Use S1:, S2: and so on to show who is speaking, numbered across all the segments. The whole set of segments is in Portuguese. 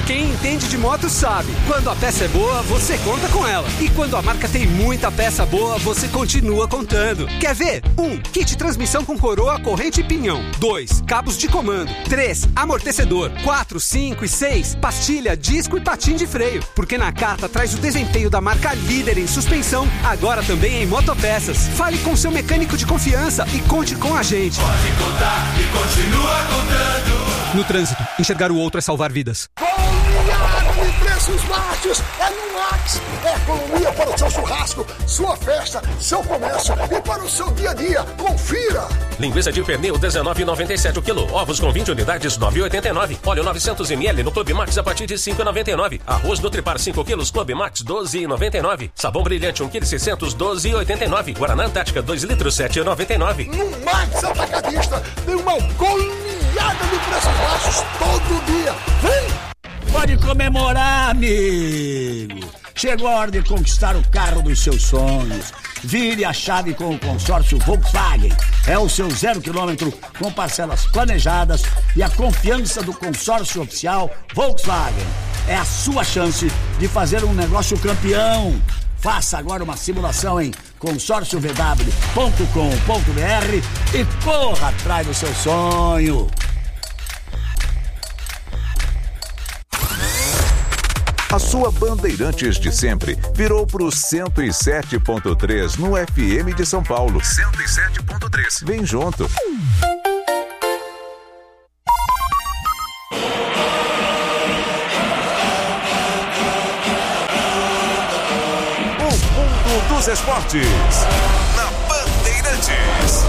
S1: Quem entende de moto sabe. Quando a peça é boa, você conta com ela. E quando a marca tem muita peça boa, você continua contando. Quer ver? 1. Kit transmissão com coroa, corrente e pinhão. 2. Cabos de comando. 3. Amortecedor. 4, 5 e 6. Pastilha, disco e patim de freio. Porque Nakata traz o desempenho da marca líder em suspensão, agora também em motopeças. Fale com seu mecânico de confiança e conte com a gente.
S2: Pode contar e continua contando.
S1: No trânsito, enxergar o outro é salvar vidas.
S3: Goleada de preços baixos é no Max. É economia para o seu churrasco, sua festa, seu comércio e para o seu dia a dia. Confira!
S4: Linguiça de pernil, R$19,97 o quilo. Ovos com 20 unidades, R$9,89. Óleo 900 ml no Clube Max a partir de R$5,99. Arroz Nutripar 5 quilos, Clube Max, R$12,99. Sabão Brilhante 1,6 kg, R$12,89. Guaraná Antártica 2 litros, R$7,99.
S3: No Max Atacadista tem uma goleada de preços baixos todo dia. Vem!
S5: Pode comemorar, amigo! Chegou a hora de conquistar o carro dos seus sonhos. Vire a chave com o consórcio Volkswagen. É o seu 0 km com parcelas planejadas e a confiança do consórcio oficial Volkswagen. É a sua chance de fazer um negócio campeão. Faça agora uma simulação em consórciovw.com.br e corra atrás do seu sonho.
S6: A sua Bandeirantes de sempre virou pro 107.3 no FM de São Paulo. 107.3. Vem junto. O mundo dos esportes na Bandeirantes.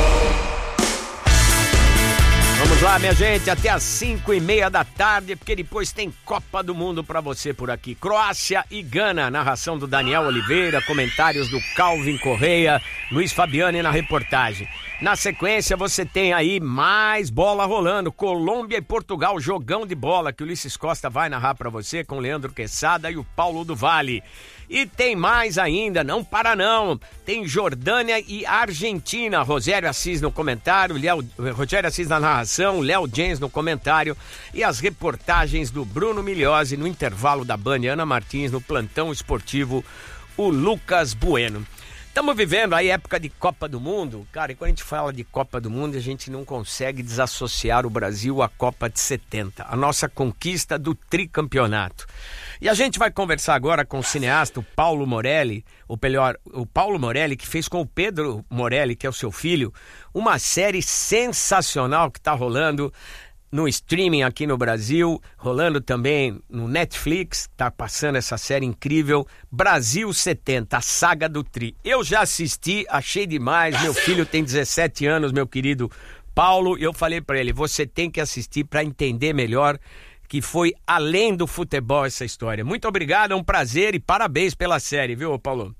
S7: Vamos lá, minha gente, até às 5:30 da tarde, porque depois tem Copa do Mundo pra você por aqui. Croácia e Gana, narração do Daniel Oliveira, comentários do Calvin Correia, Luiz Fabiani na reportagem. Na sequência, você tem aí mais bola rolando, Colômbia e Portugal, jogão de bola, que o Ulisses Costa vai narrar pra você, com o Leandro Quesada e o Paulo do Vale. E tem mais ainda, não para não, tem Jordânia e Argentina, Rogério Assis no comentário, Rogério Assis na narração, Léo Jens no comentário e as reportagens do Bruno Migliozzi no intervalo da Band, Ana Martins no plantão esportivo, o Lucas Bueno. Estamos vivendo aí época de Copa do Mundo, cara, e quando a gente fala de Copa do Mundo, a gente não consegue desassociar o Brasil à Copa de 70, a nossa conquista do tricampeonato. E a gente vai conversar agora com o cineasta, o Paulo Morelli, o Paulo Morelli, que fez com o Pedro Morelli, que é o seu filho, uma série sensacional que está rolando no streaming aqui no Brasil, rolando também no Netflix, tá passando essa série incrível, Brasil 70, a saga do Tri. Eu já assisti, achei demais, meu filho tem 17 anos, meu querido Paulo, e eu falei para ele, você tem que assistir para entender melhor que foi além do futebol essa história. Muito obrigado, é um prazer e parabéns pela série, viu, Paulo?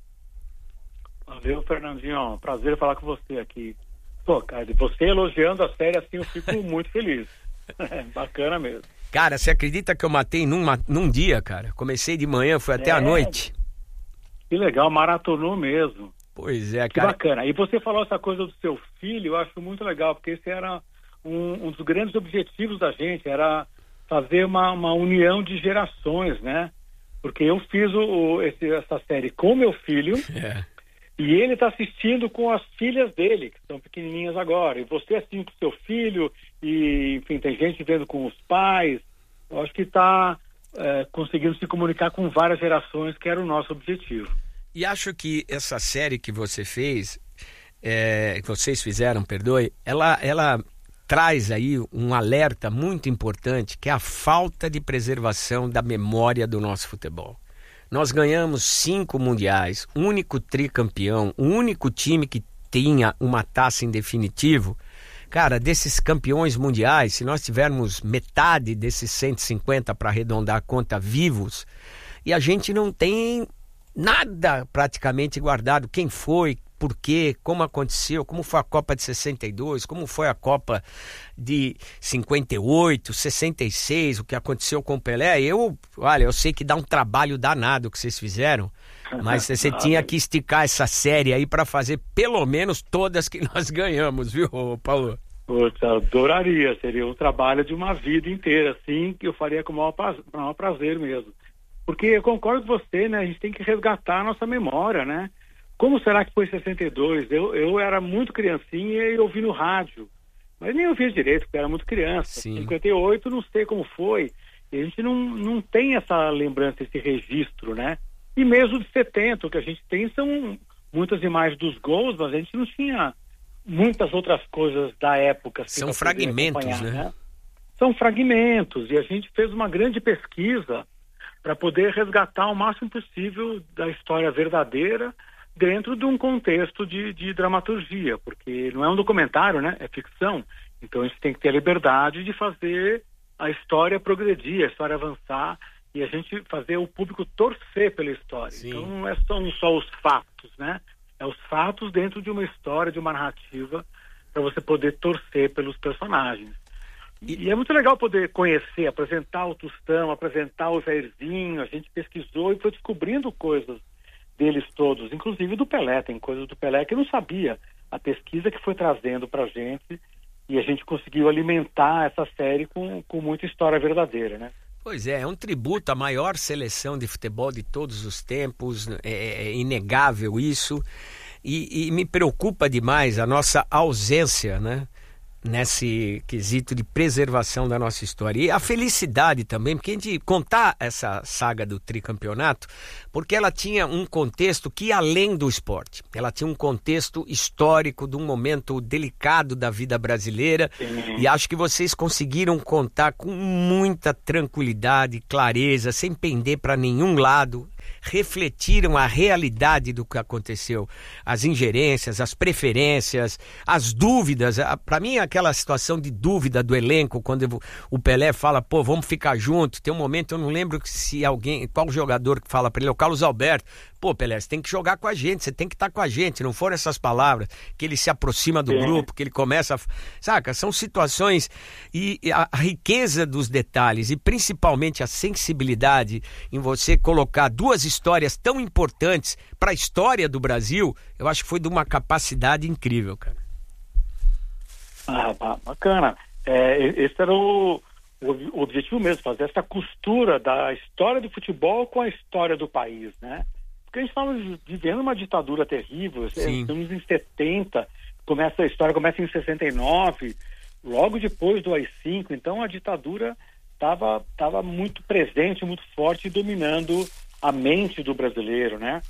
S8: Valeu, Fernandinho, prazer falar com você aqui. Pô, cara, você elogiando a série assim, eu fico muito feliz. Bacana mesmo.
S7: Cara, você acredita que eu matei num dia, cara? Comecei de manhã, fui até a noite.
S8: Que legal, maratonou mesmo.
S7: Pois é,
S8: que
S7: cara.
S8: Que bacana. E você falou essa coisa do seu filho, eu acho muito legal, porque esse era um dos grandes objetivos da gente, era fazer uma união de gerações, né? Porque eu fiz essa série com meu filho e ele está assistindo com as filhas dele, que são pequenininhas agora. E você assistindo com seu filho e, enfim, tem gente vendo com os pais. Eu acho que está conseguindo se comunicar com várias gerações, que era o nosso objetivo.
S7: E acho que essa série que você fez, que vocês fizeram, perdoe, ela traz aí um alerta muito importante, que é a falta de preservação da memória do nosso futebol. Nós ganhamos 5 mundiais, único tricampeão, o único time que tinha uma taça em definitivo. Cara, desses campeões mundiais, se nós tivermos metade desses 150 para arredondar a conta vivos, e a gente não tem nada praticamente guardado, quem foi, por quê, como aconteceu, como foi a Copa de 62, como foi a Copa de 58, 66, o que aconteceu com o Pelé. Olha, eu sei que dá um trabalho danado o que vocês fizeram, mas você tinha que esticar essa série aí para fazer pelo menos todas que nós ganhamos, viu, Paulo?
S8: Putz, eu adoraria, seria um trabalho de uma vida inteira, assim, que eu faria com o maior prazer mesmo. Porque eu concordo com você, né? A gente tem que resgatar a nossa memória, né? Como será que foi em 62? Eu era muito criancinha e ouvi no rádio. Mas nem ouvia direito, porque era muito criança. Sim. 58, não sei como foi. E a gente não tem essa lembrança, esse registro, né? E mesmo de 70, o que a gente tem são muitas imagens dos gols, mas a gente não tinha muitas outras coisas da época. Assim,
S7: são fragmentos, né?
S8: São fragmentos, e a gente fez uma grande pesquisa para poder resgatar o máximo possível da história verdadeira dentro de um contexto de dramaturgia, porque não é um documentário, né? É ficção. Então a gente tem que ter a liberdade de fazer a história progredir, a história avançar, e a gente fazer o público torcer pela história. Sim. Então não são só os fatos, né? É os fatos dentro de uma história, de uma narrativa, para você poder torcer pelos personagens. E é muito legal poder conhecer, apresentar o Tostão, apresentar o Jairzinho. A gente pesquisou e foi descobrindo coisas deles todos, inclusive do Pelé. Tem coisas do Pelé que eu não sabia. A pesquisa que foi trazendo para a gente, e a gente conseguiu alimentar essa série com muita história verdadeira, né?
S7: Pois é um tributo à maior seleção de futebol de todos os tempos, é inegável isso, e me preocupa demais a nossa ausência, né? Nesse quesito de preservação da nossa história. E a felicidade também, porque a gente contar essa saga do tricampeonato, porque ela tinha um contexto que ia além do esporte. Ela tinha um contexto histórico de um momento delicado da vida brasileira. Sim. E acho que vocês conseguiram contar com muita tranquilidade, clareza, sem pender para nenhum lado. Refletiram a realidade do que aconteceu, as ingerências, as preferências, as dúvidas. Para mim, aquela situação de dúvida do elenco, quando o Pelé fala, pô, vamos ficar juntos. Tem um momento, eu não lembro se alguém, qual jogador que fala para ele, é o Carlos Alberto. Pô, Pelé, você tem que jogar com a gente, você tem que estar com a gente. Não foram essas palavras, que ele se aproxima do grupo, que ele começa a... Saca? São situações e a riqueza dos detalhes e principalmente a sensibilidade em você colocar duas histórias tão importantes para a história do Brasil, eu acho que foi de uma capacidade incrível, cara.
S8: Bacana. Esse era o objetivo mesmo, fazer essa costura da história do futebol com a história do país, né? Porque a gente estava vivendo uma ditadura terrível. Estamos em 70, a história começa em 69, logo depois do AI-5, então a ditadura estava muito presente, muito forte, dominando a mente do brasileiro, né?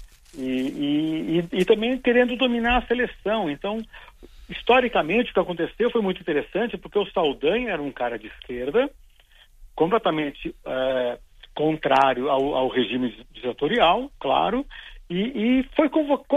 S8: E também querendo dominar a seleção. Então, historicamente, o que aconteceu foi muito interessante, porque o Saldanha era um cara de esquerda, completamente contrário ao regime ditatorial, claro, e foi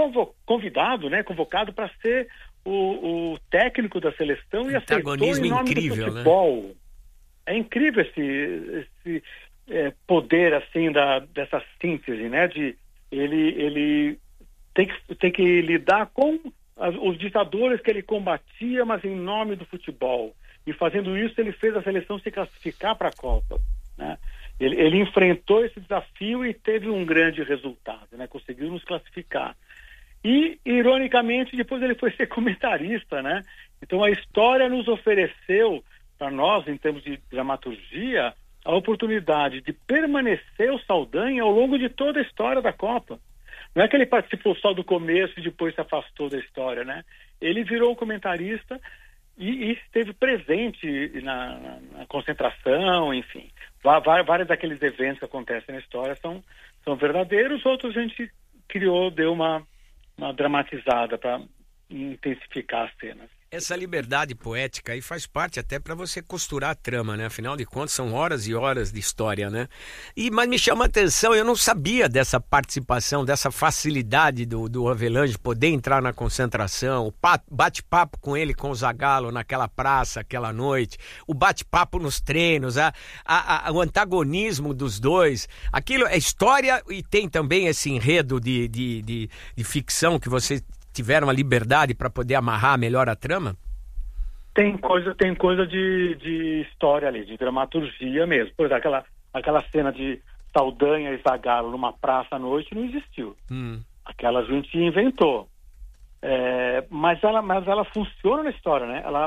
S8: convocado para ser o técnico da seleção e aceitou em nome
S7: incrível,
S8: do futebol. Né? É incrível esse poder assim dessa síntese, né? De ele tem que lidar com os ditadores que ele combatia, mas em nome do futebol. E fazendo isso, ele fez a seleção se classificar para a Copa, né? Ele enfrentou esse desafio e teve um grande resultado, né? Conseguiu nos classificar. E, ironicamente, depois ele foi ser comentarista, né? Então a história nos ofereceu, para nós, em termos de dramaturgia, a oportunidade de permanecer o Saldanha ao longo de toda a história da Copa. Não é que ele participou só do começo e depois se afastou da história, né? Ele virou comentarista e esteve presente na concentração, enfim. Vários daqueles eventos que acontecem na história são verdadeiros, outros a gente deu uma dramatizada para intensificar as cenas.
S7: Essa liberdade poética aí faz parte até para você costurar a trama, né? Afinal de contas, são horas e horas de história, né? Mas me chama a atenção, eu não sabia dessa participação, dessa facilidade do Avelange poder entrar na concentração, o bate-papo com ele, com o Zagallo naquela praça, aquela noite, o bate-papo nos treinos, o antagonismo dos dois. Aquilo é história e tem também esse enredo de ficção que você... tiveram a liberdade para poder amarrar melhor a trama?
S8: Tem coisa de história ali, de dramaturgia mesmo. Por exemplo, aquela cena de Saldanha e Zagallo numa praça à noite não existiu. Aquela a gente inventou. Mas ela funciona na história, né?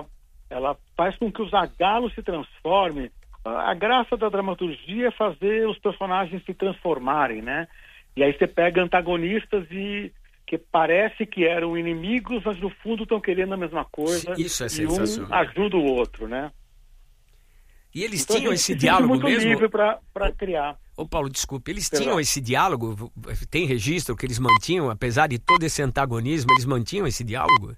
S8: ela faz com que o Zagallo se transforme. A graça da dramaturgia é fazer os personagens se transformarem, né? E aí você pega antagonistas que parece que eram inimigos, mas no fundo estão querendo a mesma coisa.
S7: Isso é
S8: e
S7: sensacional.
S8: um ajuda o outro, né?
S7: E eles
S8: Então,
S7: tinham esse
S8: muito
S7: diálogo mesmo?
S8: livre para criar.
S7: Ô Paulo, desculpe, eles tinham esse diálogo? Tem registro que eles mantinham, apesar de todo esse antagonismo, eles mantinham esse diálogo?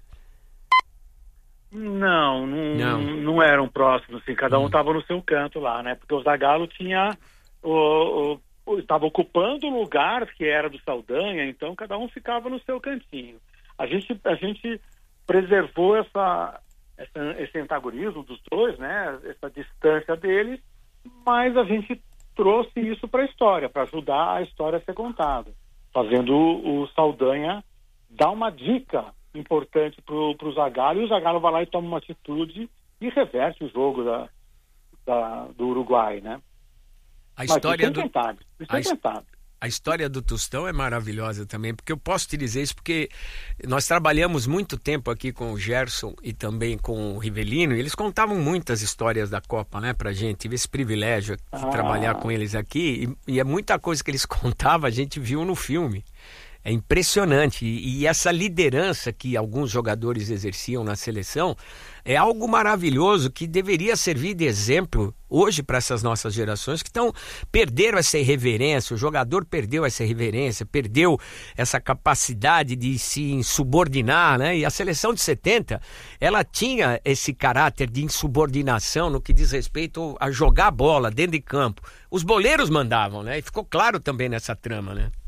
S8: Não eram próximos, assim, cada um estava no seu canto lá, né? Porque o Zagallo tinha estava ocupando o lugar que era do Saldanha, então cada um ficava no seu cantinho. A gente preservou esse antagonismo dos dois, né? Essa distância deles, mas a gente trouxe isso para a história, para ajudar a história a ser contada, fazendo o Saldanha dar uma dica importante para o Zagallo, e o Zagallo vai lá e toma uma atitude e reverte o jogo do Uruguai, né?
S7: A história do...
S8: A
S7: história do Tostão é maravilhosa também, porque eu posso te dizer isso porque nós trabalhamos muito tempo aqui com o Gerson e também com o Rivelino, e eles contavam muitas histórias da Copa, né, pra gente. Tive esse privilégio de trabalhar com eles aqui, e é muita coisa que eles contavam, a gente viu no filme. É impressionante, e essa liderança que alguns jogadores exerciam na seleção é algo maravilhoso que deveria servir de exemplo hoje para essas nossas gerações que perderam essa irreverência. O jogador perdeu essa irreverência, perdeu essa capacidade de se insubordinar, né? E a seleção de 70, ela tinha esse caráter de insubordinação no que diz respeito a jogar bola dentro de campo. Os boleiros mandavam, né? E ficou claro também nessa trama, né?